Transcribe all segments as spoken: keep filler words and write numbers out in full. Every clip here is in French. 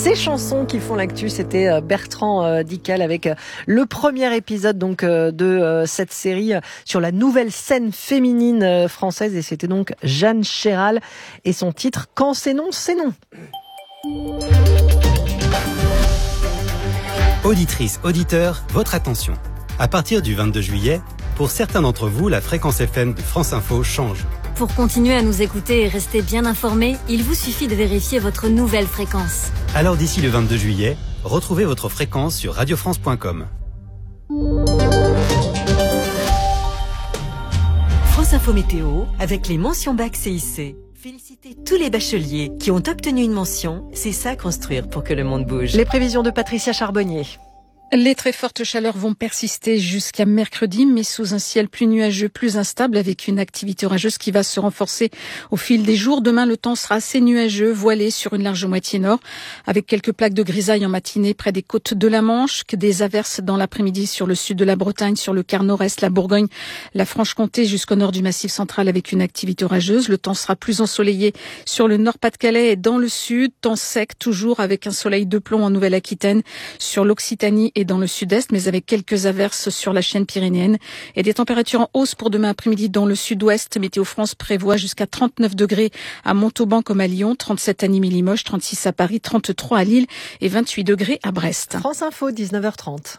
ces chansons qui font l'actu. C'était Bertrand Dical avec le premier épisode donc de cette série sur la nouvelle scène féminine française, et c'était donc Jeanne Chéral et son titre Quand c'est non, c'est non. Auditrices, auditeurs, votre attention. À partir du vingt-deux juillet, pour certains d'entre vous, la fréquence F M de France Info change. Pour continuer à nous écouter et rester bien informés, il vous suffit de vérifier votre nouvelle fréquence. Alors d'ici le vingt-deux juillet, retrouvez votre fréquence sur radio france point com. France Info Météo avec les mentions bac C I C. Félicitez tous les bacheliers qui ont obtenu une mention. C'est ça construire pour que le monde bouge. Les prévisions de Patricia Charbonnier. Les très fortes chaleurs vont persister jusqu'à mercredi, mais sous un ciel plus nuageux, plus instable, avec une activité orageuse qui va se renforcer au fil des jours. Demain, le temps sera assez nuageux, voilé sur une large moitié nord, avec quelques plaques de grisaille en matinée près des côtes de la Manche, que des averses dans l'après-midi sur le sud de la Bretagne, sur le quart nord-est, la Bourgogne, la Franche-Comté jusqu'au nord du Massif central avec une activité orageuse. Le temps sera plus ensoleillé sur le nord-Pas-de-Calais et dans le sud, temps sec toujours avec un soleil de plomb en Nouvelle-Aquitaine, sur l'Occitanie et dans le sud-est, mais avec quelques averses sur la chaîne pyrénéenne et des températures en hausse pour demain après-midi dans le sud-ouest. Météo France prévoit jusqu'à trente-neuf degrés à Montauban comme à Lyon, trente-sept à Nîmes-Limoges, trente-six à Paris, trente-trois à Lille et vingt-huit degrés à Brest. France Info, dix-neuf heures trente.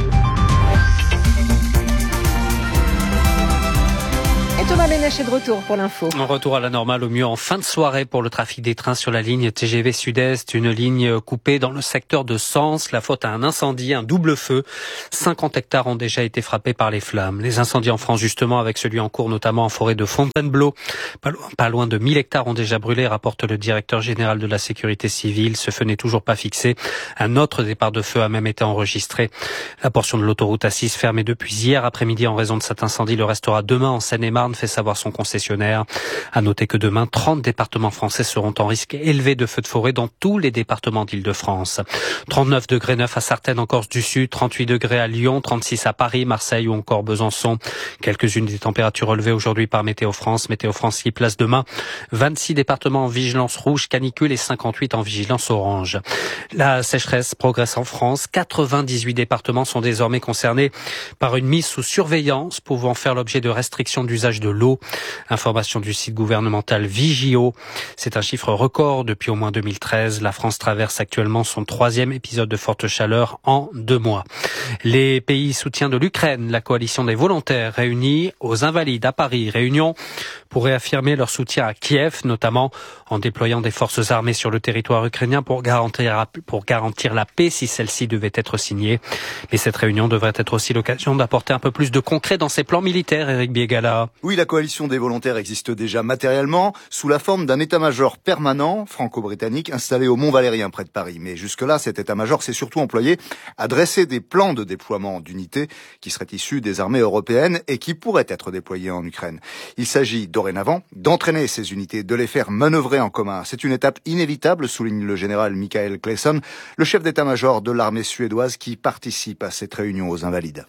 Et Thomas Ménech est de retour pour l'info. Un retour à la normale au mieux en fin de soirée pour le trafic des trains sur la ligne T G V Sud-Est, une ligne coupée dans le secteur de Sens. La faute à un incendie, un double feu. cinquante hectares ont déjà été frappés par les flammes. Les incendies en France, justement, avec celui en cours, notamment en forêt de Fontainebleau. Pas loin, pas loin de mille hectares ont déjà brûlé, rapporte le directeur général de la sécurité civile. Ce feu n'est toujours pas fixé. Un autre départ de feu a même été enregistré. La portion de l'autoroute A six fermée depuis hier après-midi en raison de cet incendie le restera demain en Seine-et-Marne, fait savoir son concessionnaire. À noter que demain, trente départements français seront en risque élevé de feux de forêt dans tous les départements d'Île-de-France. trente-neuf degrés neuf à Sartène en Corse du Sud, trente-huit degrés à Lyon, trente-six à Paris, Marseille ou encore Besançon. Quelques-unes des températures relevées aujourd'hui par Météo France. Météo France qui place demain vingt-six départements en vigilance rouge, canicule et cinquante-huit en vigilance orange. La sécheresse progresse en France. quatre-vingt-dix-huit départements sont désormais concernés par une mise sous surveillance pouvant faire l'objet de restrictions d'usage de l'eau. Information du site gouvernemental Vigio. C'est un chiffre record depuis au moins deux mille treize. La France traverse actuellement son troisième épisode de forte chaleur en deux mois. Les pays soutiens de l'Ukraine, la coalition des volontaires réunis aux Invalides à Paris, réunion pour réaffirmer leur soutien à Kiev, notamment en déployant des forces armées sur le territoire ukrainien pour garantir, pour garantir la paix si celle-ci devait être signée. Mais cette réunion devrait être aussi l'occasion d'apporter un peu plus de concret dans ses plans militaires, Éric Biégala. Oui, la coalition des volontaires existe déjà matériellement sous la forme d'un état-major permanent franco-britannique installé au Mont-Valérien près de Paris. Mais jusque-là, cet état-major s'est surtout employé à dresser des plans de déploiement d'unités qui seraient issus des armées européennes et qui pourraient être déployées en Ukraine. Il s'agit dorénavant d'entraîner ces unités, de les faire manœuvrer en commun. C'est une étape inévitable, souligne le général Michael Claesson, le chef d'état-major de l'armée suédoise qui participe à cette réunion aux Invalides.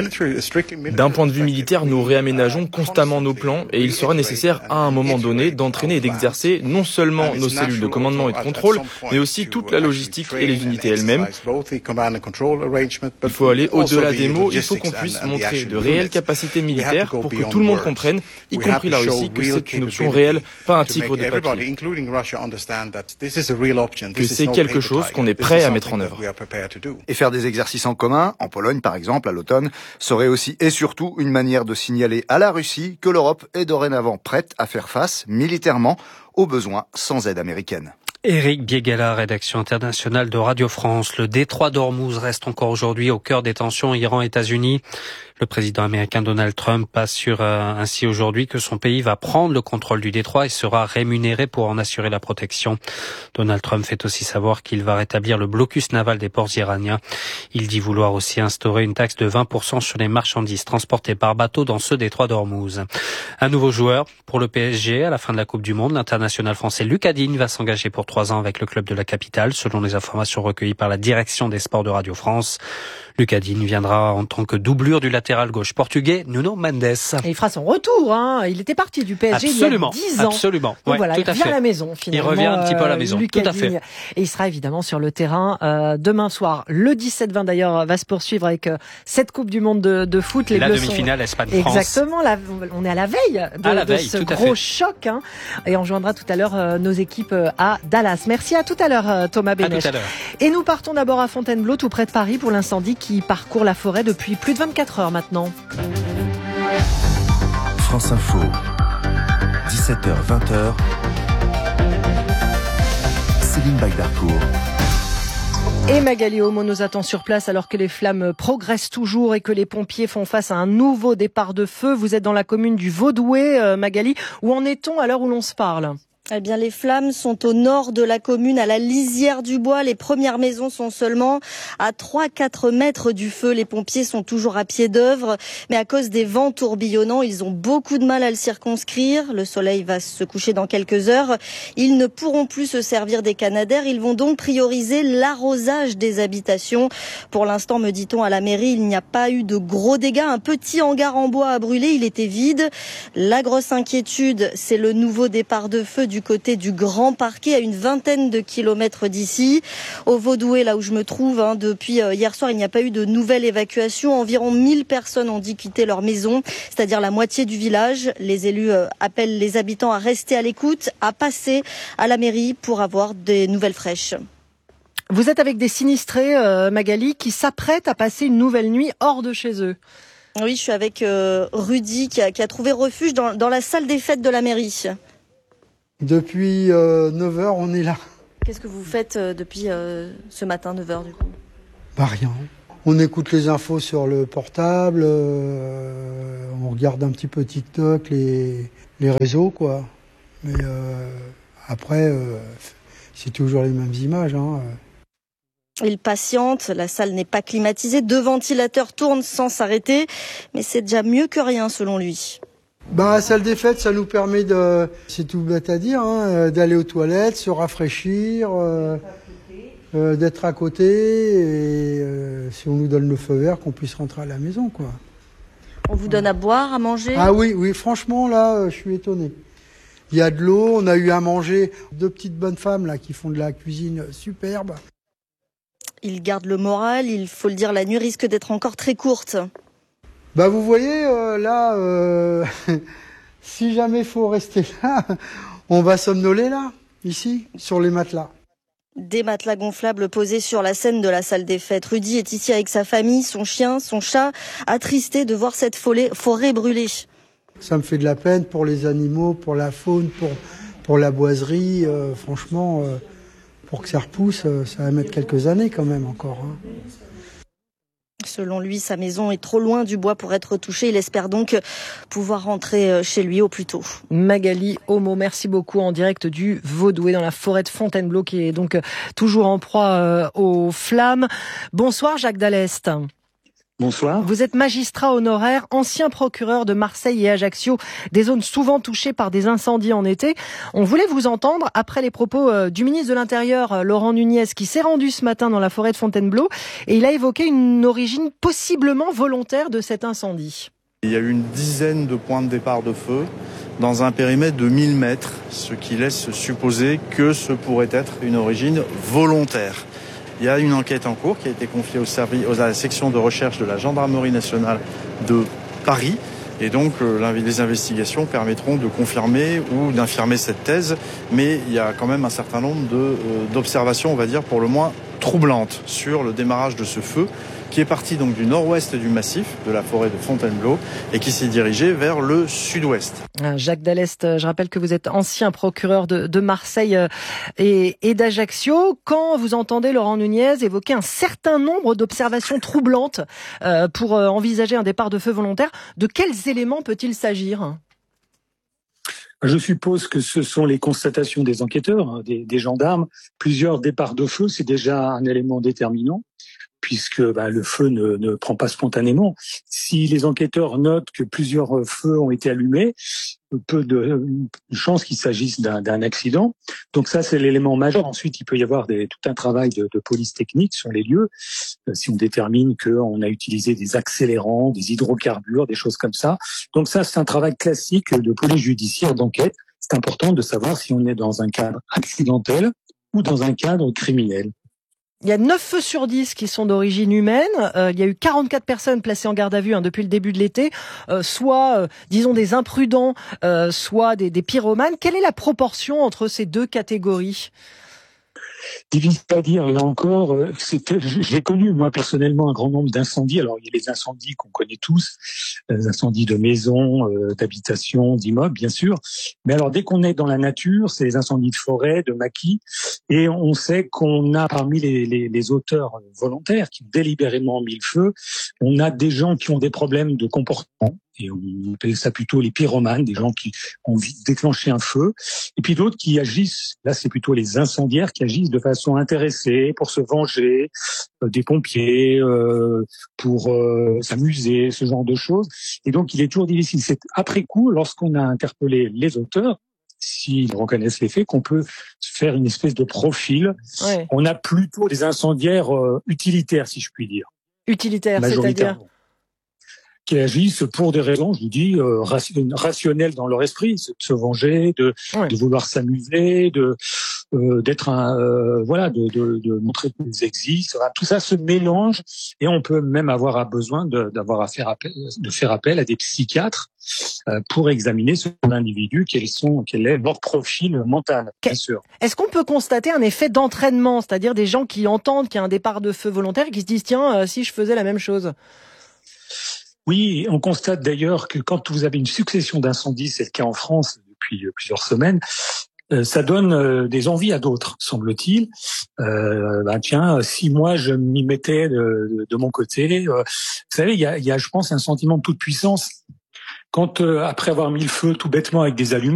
D'un point de vue militaire, nous réaménageons constamment nos plans et il sera nécessaire à un moment donné d'entraîner et d'exercer non seulement nos cellules de commandement et de contrôle, mais aussi toute la logistique et les unités elles-mêmes. Il faut aller au-delà des mots, il faut qu'on puisse montrer de réelles capacités militaires pour que tout le monde comprenne, y compris la Russie, que c'est une option réelle, pas un tigre de papier. Que c'est quelque chose qu'on est prêt à mettre en œuvre. Et faire des exercices en commun, en Pologne par exemple, à l'automne, serait aussi et surtout une manière de signaler à la Russie que l'Europe est dorénavant prête à faire face militairement aux besoins sans aide américaine. Éric Biégala, rédaction internationale de Radio France. Le détroit d'Ormuz reste encore aujourd'hui au cœur des tensions Iran-États-Unis. Le président américain Donald Trump assure ainsi aujourd'hui que son pays va prendre le contrôle du détroit et sera rémunéré pour en assurer la protection. Donald Trump fait aussi savoir qu'il va rétablir le blocus naval des ports iraniens. Il dit vouloir aussi instaurer une taxe de vingt pour cent sur les marchandises transportées par bateau dans ce détroit d'Ormuz. Un nouveau joueur pour le P S G à la fin de la Coupe du Monde. L'international français Lucas Digne va s'engager pour trois ans avec le club de la capitale, selon les informations recueillies par la direction des sports de Radio France. Lucas Digne viendra en tant que doublure du latéral latéral gauche portugais Nuno Mendes. Et il fera son retour, hein. Il était parti du P S G absolument, il y a dix ans. Absolument, Donc ouais, voilà, tout il à revient fait. à la maison finalement. Il revient un petit peu à la maison, Lucas tout à fait. Digne. Et il sera évidemment sur le terrain euh, demain soir. Le dix-sept vingt d'ailleurs va se poursuivre avec euh, cette Coupe du Monde de, de foot. Les la Bleus demi-finale sont... Espagne-France. Exactement, la... on est à la veille de, à la de veille, ce tout à gros fait. choc. Hein. Et on joindra tout à l'heure euh, nos équipes euh, à Dallas. Merci à tout à l'heure euh, Thomas Bénèche. À tout à l'heure. Et nous partons d'abord à Fontainebleau, tout près de Paris, pour l'incendie qui parcourt la forêt depuis plus de vingt-quatre heures maintenant. France Info, dix-sept heures vingt. Céline Bagdarcourt. Et Magali Homo nous attend sur place alors que les flammes progressent toujours et que les pompiers font face à un nouveau départ de feu. Vous êtes dans la commune du Vaudouet, euh, Magali. Où en est-on à l'heure où l'on se parle ? Eh bien, les flammes sont au nord de la commune, à la lisière du bois. Les premières maisons sont seulement à trois à quatre mètres du feu. Les pompiers sont toujours à pied d'œuvre. Mais à cause des vents tourbillonnants, ils ont beaucoup de mal à le circonscrire. Le soleil va se coucher dans quelques heures. Ils ne pourront plus se servir des canadaires. Ils vont donc prioriser l'arrosage des habitations. Pour l'instant, me dit-on, à la mairie, il n'y a pas eu de gros dégâts. Un petit hangar en bois a brûlé. Il était vide. La grosse inquiétude, c'est le nouveau départ de feu du côté du Grand Parquet, à une vingtaine de kilomètres d'ici. Au Vaudouet, là où je me trouve, hein, depuis hier soir, il n'y a pas eu de nouvelle évacuation. Environ mille personnes ont dû quitter leur maison, c'est-à-dire la moitié du village. Les élus euh, appellent les habitants à rester à l'écoute, à passer à la mairie pour avoir des nouvelles fraîches. Vous êtes avec des sinistrés, euh, Magali, qui s'apprêtent à passer une nouvelle nuit hors de chez eux. Oui, je suis avec euh, Rudy qui a, qui a trouvé refuge dans, dans la salle des fêtes de la mairie. Depuis euh, neuf heures, on est là. Qu'est-ce que vous faites euh, depuis euh, ce matin, neuf heures du coup ? Bah rien. On écoute les infos sur le portable, euh, on regarde un petit peu TikTok, les, les réseaux, quoi. Mais euh, après, euh, c'est toujours les mêmes images, hein. Il patiente, la salle n'est pas climatisée, deux ventilateurs tournent sans s'arrêter, mais c'est déjà mieux que rien selon lui. Bah, la salle des fêtes, ça nous permet de, c'est tout bête à dire, hein, d'aller aux toilettes, se rafraîchir, euh, euh, d'être à côté, et euh, si on nous donne le feu vert, qu'on puisse rentrer à la maison, quoi. On vous donne à boire, à manger ? Ah oui, oui, franchement, là, je suis étonné. Il y a de l'eau, on a eu à manger, deux petites bonnes femmes là qui font de la cuisine superbe. Il garde le moral, il faut le dire, la nuit risque d'être encore très courte. Bah vous voyez, euh, là, euh, si jamais il faut rester là, on va somnoler là, ici, sur les matelas. Des matelas gonflables posés sur la scène de la salle des fêtes. Rudy est ici avec sa famille, son chien, son chat, attristé de voir cette forêt brûler. Ça me fait de la peine pour les animaux, pour la faune, pour, pour la boiserie. Euh, franchement, euh, pour que ça repousse, euh, ça va mettre quelques années quand même encore, hein. Selon lui, sa maison est trop loin du bois pour être touchée. Il espère donc pouvoir rentrer chez lui au plus tôt. Magali Homo, merci beaucoup, en direct du Vaudouet dans la forêt de Fontainebleau qui est donc toujours en proie aux flammes. Bonsoir Jacques Dallest. Bonsoir. Vous êtes magistrat honoraire, ancien procureur de Marseille et Ajaccio, des zones souvent touchées par des incendies en été. On voulait vous entendre après les propos du ministre de l'Intérieur, Laurent Nunez, qui s'est rendu ce matin dans la forêt de Fontainebleau, et il a évoqué une origine possiblement volontaire de cet incendie. Il y a eu une dizaine de points de départ de feu dans un périmètre de mille mètres, ce qui laisse supposer que ce pourrait être une origine volontaire. Il y a une enquête en cours qui a été confiée au service, à la section de recherche de la gendarmerie nationale de Paris. Et donc, euh, les investigations permettront de confirmer ou d'infirmer cette thèse. Mais il y a quand même un certain nombre de, euh, d'observations, on va dire, pour le moins troublantes sur le démarrage de ce feu, qui est parti donc du nord-ouest du massif de la forêt de Fontainebleau et qui s'est dirigé vers le sud-ouest. Jacques Dallest, je rappelle que vous êtes ancien procureur de, de Marseille et, et d'Ajaccio. Quand vous entendez Laurent Nunez évoquer un certain nombre d'observations troublantes euh, pour euh, envisager un départ de feu volontaire, de quels éléments peut-il s'agir ? Je suppose que ce sont les constatations des enquêteurs, des, des gendarmes. Plusieurs départs de feu, c'est déjà un élément déterminant. puisque bah, le feu ne, ne prend pas spontanément. Si les enquêteurs notent que plusieurs feux ont été allumés, peu de chances qu'il s'agisse d'un, d'un accident. Donc ça, c'est l'élément majeur. Ensuite, il peut y avoir des, tout un travail de, de police technique sur les lieux. Euh, si on détermine qu'on a utilisé des accélérants, des hydrocarbures, des choses comme ça. Donc ça, c'est un travail classique de police judiciaire, d'enquête. C'est important de savoir si on est dans un cadre accidentel ou dans un cadre criminel. Il y a neuf feux sur dix qui sont d'origine humaine. Euh, il y a eu quarante-quatre personnes placées en garde à vue hein, depuis le début de l'été, euh, soit, euh, disons, des imprudents, euh, soit des, des pyromanes. Quelle est la proportion entre ces deux catégories ? Difficile à dire, là encore, c'était, j'ai connu moi personnellement un grand nombre d'incendies. Alors il y a les incendies qu'on connaît tous, les incendies de maisons, euh, d'habitations, d'immeubles bien sûr. Mais alors dès qu'on est dans la nature, c'est les incendies de forêt, de maquis, et on sait qu'on a parmi les, les, les auteurs volontaires qui ont délibérément mis le feu, on a des gens qui ont des problèmes de comportement. Et on appelle ça plutôt les pyromanes, des gens qui ont envie de déclencher un feu. Et puis d'autres qui agissent, là c'est plutôt les incendiaires qui agissent de façon intéressée, pour se venger, euh, des pompiers, euh, pour euh, s'amuser, ce genre de choses. Et donc il est toujours difficile. C'est après coup, lorsqu'on a interpellé les auteurs, s'ils reconnaissent les faits, qu'on peut faire une espèce de profil. Ouais. On a plutôt des incendiaires euh, utilitaires, si je puis dire. Utilitaires, c'est-à-dire ? Qui agissent pour des raisons, je vous dis, euh, rationnelles dans leur esprit, c'est de se venger, de, ouais. de vouloir s'amuser, de euh, d'être un, euh, voilà, de, de, de montrer qu'ils existent. Voilà. Tout ça se mélange et on peut même avoir à besoin de, d'avoir à faire appel, de faire appel à des psychiatres euh, pour examiner ce individu, quels sont, quel est leur profil mental, bien sûr. Est-ce qu'on peut constater un effet d'entraînement, c'est-à-dire des gens qui entendent qu'il y a un départ de feu volontaire et qui se disent tiens, euh, si je faisais la même chose? Oui, on constate d'ailleurs que quand vous avez une succession d'incendies, c'est le cas en France depuis plusieurs semaines, euh, ça donne euh, des envies à d'autres, semble-t-il. Euh, ben tiens, si moi je m'y mettais de, de mon côté, euh, vous savez, il y a, il y a, je pense, un sentiment de toute puissance. Quand euh, après avoir mis le feu tout bêtement avec des allumettes,